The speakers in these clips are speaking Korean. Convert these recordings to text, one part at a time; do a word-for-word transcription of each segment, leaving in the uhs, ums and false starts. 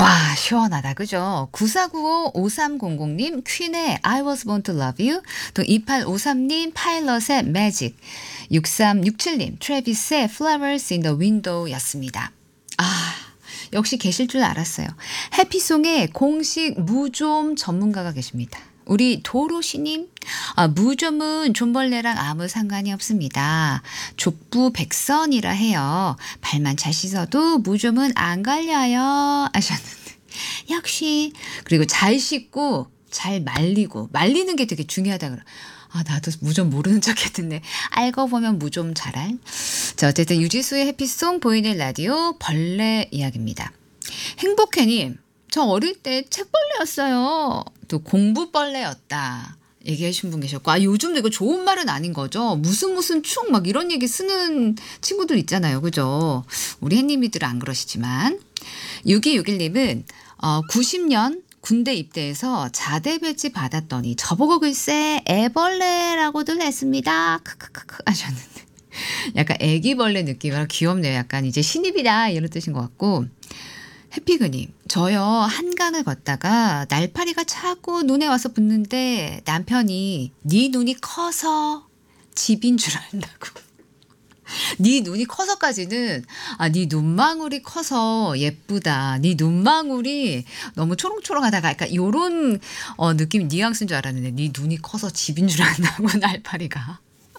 와 시원하다. 그죠? 구사구오 오삼공공 님 퀸의 I was born to love you. 또 이팔오삼 님 파일럿의 magic. 육삼육칠 님 트래비스의 flowers in the window였습니다. 아 역시 계실 줄 알았어요. 해피송의 공식 무좀 전문가가 계십니다. 우리 도로시님, 아, 무좀은 존벌레랑 아무 상관이 없습니다. 족부백선이라 해요. 발만 잘 씻어도 무좀은 안 걸려요. 하셨는데. 역시. 그리고 잘 씻고 잘 말리고. 말리는 게 되게 중요하다 그래. 아, 나도 무좀 모르는 척 했는데. 알고 보면 무좀 잘알. 자, 어쨌든 유지수의 해피송 보이는 라디오 벌레 이야기입니다. 행복해님, 저 어릴 때 책벌레였어요. 또 공부벌레였다. 얘기해 주신 분 계셨고, 아, 요즘도 이거 좋은 말은 아닌 거죠. 무슨 무슨 축 막 이런 얘기 쓰는 친구들 있잖아요. 그죠? 우리 햇님이들은 안 그러시지만. 육이육일 님은 어, 구십 년 군대 입대해서 자대 배지 받았더니 저보고 글쎄 애벌레라고들 했습니다. 크크크크 하셨는데. 약간 애기벌레 느낌이라 귀엽네요. 약간 이제 신입이다 이런 뜻인 것 같고. 해피그님, 저요 한강을 걷다가 날파리가 자꾸 눈에 와서 붙는데 남편이 네 눈이 커서 집인 줄 안다고. 네 눈이 커서까지는 아, 네 눈망울이 커서 예쁘다. 네 눈망울이 너무 초롱초롱하다가 약간 요런 어, 느낌 뉘앙스인 줄 알았는데 네 눈이 커서 집인 줄 안다고 날파리가.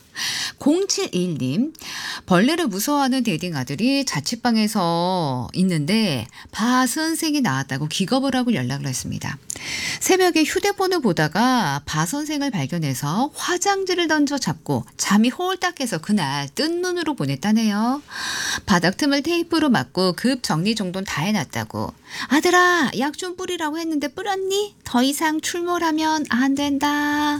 공칠이일 님 벌레를 무서워하는 데이딩 아들이 자취방에서 있는데 바 선생이 나왔다고 기겁을 하고 연락을 했습니다. 새벽에 휴대폰을 보다가 바 선생을 발견해서 화장지를 던져 잡고 잠이 홀딱해서 그날 뜬 눈으로 보냈다네요. 바닥 틈을 테이프로 막고 급 정리정돈 다 해놨다고. 아들아 약 좀 뿌리라고 했는데 뿌렸니? 더 이상 출몰하면 안 된다.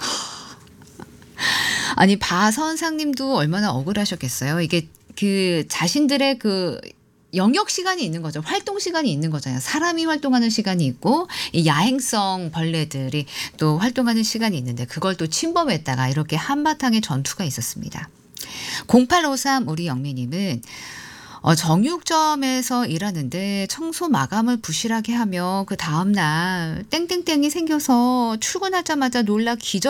아니 바 선생님도 얼마나 억울하셨겠어요. 이게 그 자신들의 그 영역 시간이 있는 거죠. 활동 시간이 있는 거잖아요. 사람이 활동하는 시간이 있고 이 야행성 벌레들이 또 활동하는 시간이 있는데 그걸 또 침범했다가 이렇게 한바탕의 전투가 있었습니다. 공팔오삼 우리 영미님은 어, 정육점에서 일하는데 청소 마감을 부실하게 하며 그 다음날 땡땡땡이 생겨서 출근하자마자 놀라 기절